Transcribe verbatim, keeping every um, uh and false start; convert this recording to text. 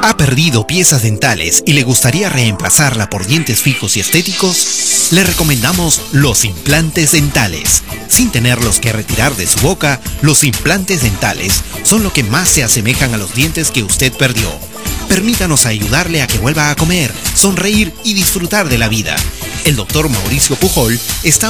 ¿Ha perdido piezas dentales y le gustaría reemplazarla por dientes fijos y estéticos? Le recomendamos los implantes dentales. Sin tenerlos que retirar de su boca, los implantes dentales son lo que más se asemejan a los dientes que usted perdió. Permítanos ayudarle a que vuelva a comer, sonreír y disfrutar de la vida. El doctor Mauricio Pujol está